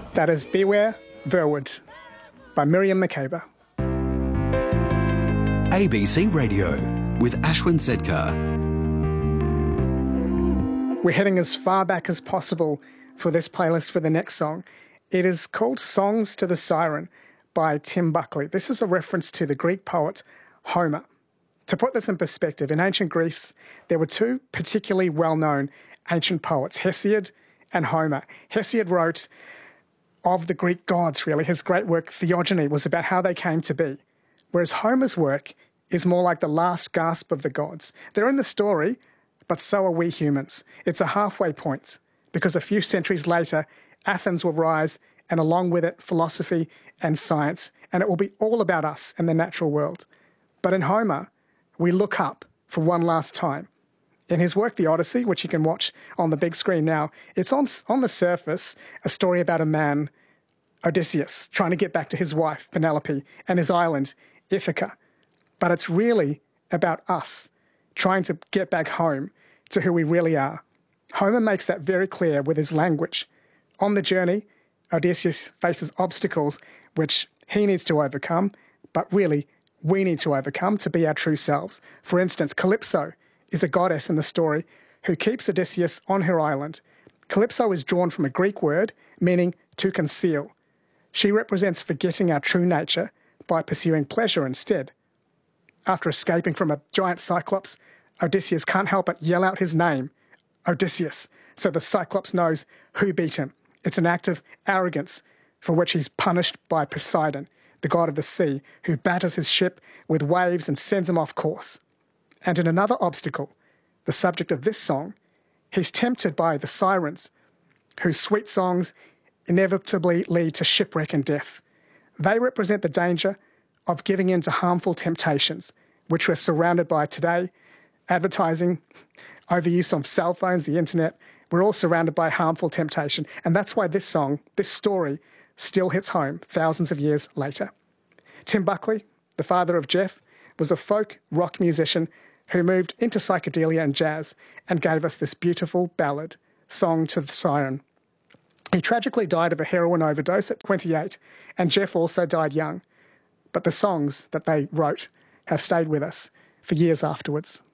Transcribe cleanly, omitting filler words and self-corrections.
That is Beware Verwood by Miriam Makeba. ABC Radio with Ashwin Sedkar. We're heading as far back as possible for this playlist for the next song. It is called Songs to the Siren by Tim Buckley. This is a reference to the Greek poet Homer. To put this in perspective, in ancient Greece, there were two particularly well-known ancient poets, Hesiod and Homer. Hesiod wrote of the Greek gods, really. His great work, Theogony, was about how they came to be, whereas Homer's work is more like the last gasp of the gods. They're in the story, but so are we humans. It's a halfway point, because a few centuries later, Athens will rise, and along with it, philosophy and science, and it will be all about us and the natural world. But in Homer, we look up for one last time. In his work, The Odyssey, which you can watch on the big screen now, it's on the surface a story about a man, Odysseus, trying to get back to his wife, Penelope, and his island, Ithaca. But it's really about us trying to get back home to who we really are. Homer makes that very clear with his language. On the journey, Odysseus faces obstacles which he needs to overcome, but really we need to overcome to be our true selves. For instance, Calypso is a goddess in the story who keeps Odysseus on her island. Calypso is drawn from a Greek word meaning to conceal. She represents forgetting our true nature by pursuing pleasure instead. After escaping from a giant cyclops, Odysseus can't help but yell out his name, Odysseus, so the cyclops knows who beat him. It's an act of arrogance for which he's punished by Poseidon, the god of the sea, who batters his ship with waves and sends him off course. And in another obstacle, the subject of this song, he's tempted by the sirens, whose sweet songs inevitably lead to shipwreck and death. They represent the danger of giving in to harmful temptations, which we're surrounded by today. Advertising, overuse of cell phones, the internet, we're all surrounded by harmful temptation. And that's why this song, this story, still hits home thousands of years later. Tim Buckley, the father of Jeff, was a folk rock musician who moved into psychedelia and jazz and gave us this beautiful ballad, Song to the Siren. He tragically died of a heroin overdose at 28, and Jeff also died young. But the songs that they wrote have stayed with us for years afterwards.